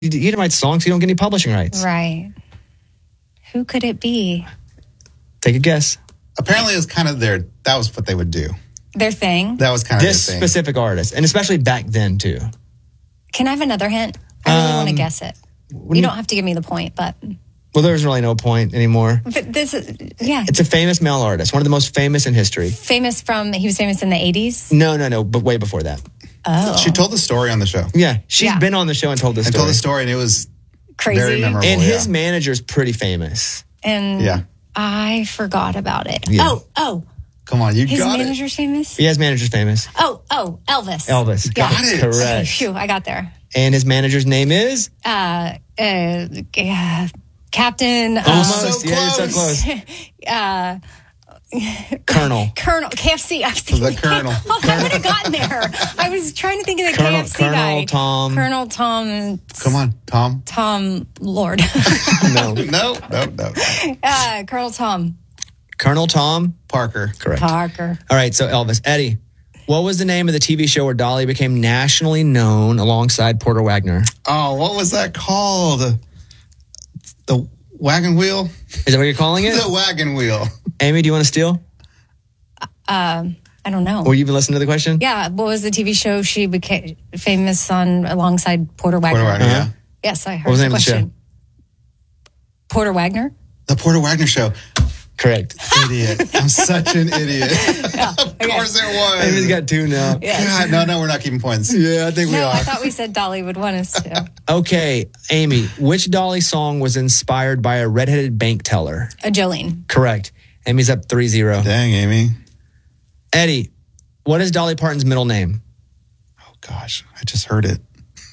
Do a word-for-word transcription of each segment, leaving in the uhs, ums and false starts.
You didn't write songs, so you don't get any publishing rights. Right. Who could it be? Take a guess. Apparently, it was kind of their, that was what they would do. Their thing? That was kind of This their thing. specific artist, and especially back then, too. Can I have another hint? I really Um, want to guess it. You don't have to give me the point, but... Well, there's really no point anymore. But this is, yeah. It's a famous male artist, one of the most famous in history. Famous from, he was famous in the eighties? No, no, no, but way before that. Oh. She told the story on the show. Yeah, she's Yeah. been on the show and told this And story. told the story, and it was Crazy. very memorable. And his yeah. manager's pretty famous. And Yeah. I forgot about it. Yeah. Oh, oh. Come on, you His got manager's famous? Yeah, his manager's famous. Oh, oh, Elvis. Elvis. Yeah. Got it. Correct. Phew, I got there. And his manager's name is? Uh, uh, yeah, Captain. Uh, Almost. so Yeah, you're so close. close. uh, Colonel. Colonel K F C. I was thinking, The Colonel. Oh, I would have gotten there. I was trying to think of the Colonel- K F C Colonel guy. Tom. Colonel Tom. Come on, Tom. Tom Lord. No. No, no, no. uh, Colonel Tom Colonel Tom? Parker. Correct. Parker. All right, so Elvis. Eddie, what was the name of the T V show where Dolly became nationally known alongside Porter Wagner? Oh, what was that called? The wagon wheel? Is that what you're calling it? The wagon wheel. Amy, do you want to steal? Um, I don't know. Or you even listen to the question? Yeah, what was the T V show she became famous on alongside Porter Wagner? Porter Wagner, yeah. Yes, I heard What was the the name of the show? question. Porter Wagner? The Porter Wagner Show. Correct. Idiot. I'm such an idiot. Yeah, Of course it was. Amy's got two now. Yes. God, no, no, we're not keeping points. Yeah, I think we No, are. I thought we said Dolly would want us to. Okay, Amy, which Dolly song was inspired by a redheaded bank teller? A Jolene. Correct. Amy's up three zero. Dang, Amy. Eddie, what is Dolly Parton's middle name? Oh, gosh. I just heard it.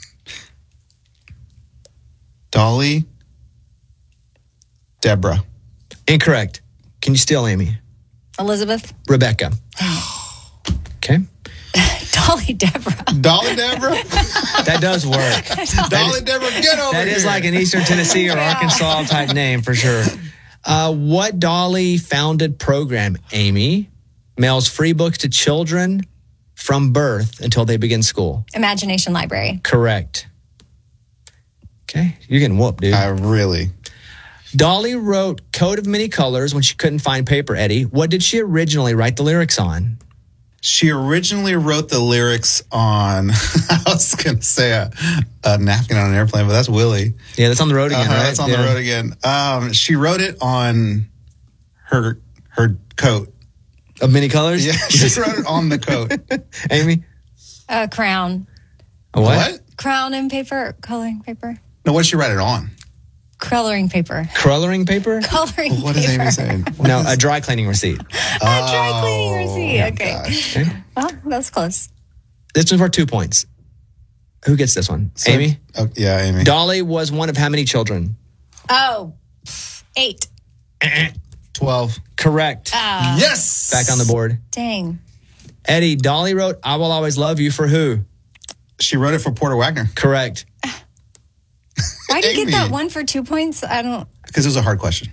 Dolly. Deborah. Incorrect. Can you steal, Amy? Elizabeth. Rebecca. Okay. Dolly Deborah. Dolly Deborah? That does work. Dolly Deborah, get over That here. is like an Eastern Tennessee or Yeah. Arkansas type name for sure. Uh, what Dolly founded program, Amy, mails free books to children from birth until they begin school? Imagination Library. Correct. Okay. You're getting whooped, dude. I really. Dolly wrote Coat of Many Colors when she couldn't find paper, Eddie. What did she originally write the lyrics on? She originally wrote the lyrics on, I was going to say a, a napkin on an airplane, but that's Willie. Yeah, that's on the road again, Uh-huh, right? That's on Yeah. the road again. Um, she wrote it on her her coat. Of Many Colors? Yeah, she wrote it on the coat. Amy? A crown. A what? Crown and paper. Coloring paper. No, what did she write it on? Coloring paper. Coloring paper? Coloring What paper. is Amy saying? No, a dry cleaning receipt. A dry cleaning receipt. my Okay. gosh. Okay. Well, that's close. This one's worth two points. Who gets this one? So- Amy? Oh, yeah, Amy. Dolly was one of how many children? Oh, eight. twelve. Correct. Uh, Yes! Back on the board. Dang. Eddie, Dolly wrote I Will Always Love You for who? She wrote it for Porter Wagner Correct. Why do you get that Amy. one for two points? I don't. because it was a hard question.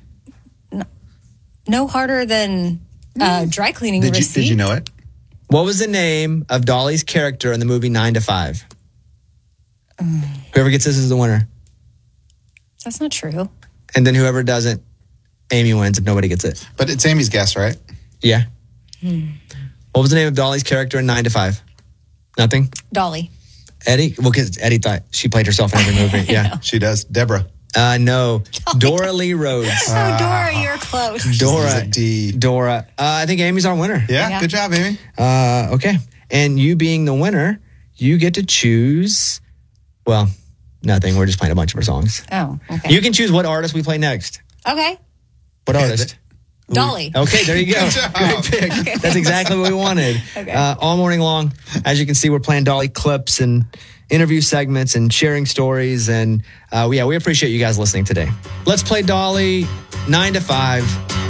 No harder than uh, dry cleaning Did you, receipt. did you know it? What was the name of Dolly's character in the movie Nine to Five? Whoever gets this is the winner. That's not true. And then whoever doesn't, Amy wins if nobody gets it. But it's Amy's guess, right? Yeah. Hmm. What was the name of Dolly's character in Nine to Five? Nothing? Dolly. Eddie? Well, because Eddie thought she played herself in every movie. Yeah. She does. Deborah. Uh, no. Dora Lee Rhodes. Oh, Dora, you're close. Dora. She's a D. Dora. Uh, I think Amy's our winner. Yeah, Yeah. good job, Amy. Uh, okay. And you being the winner, you get to choose, well, nothing. We're just playing a bunch of our songs. Oh, okay. You can choose what artist we play next. okay. What Okay, artist? Dolly. Okay, there you go. Good job. Good pick. That's exactly what we wanted. Okay. Uh, all morning long, as you can see, we're playing Dolly clips and interview segments and sharing stories. And uh, yeah, we appreciate you guys listening today. Let's play Dolly nine to five.